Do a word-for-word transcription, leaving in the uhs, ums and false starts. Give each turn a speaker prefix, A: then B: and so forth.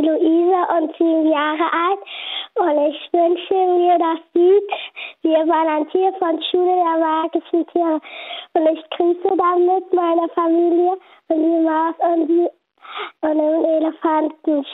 A: die Luise und sieben Jahre alt. Und ich wünsche mir das Lied Wir waren ein Tier von Schule der magischen Tiere. Und ich grüße damit meine Familie und die Maus und, die, und den Elefanten.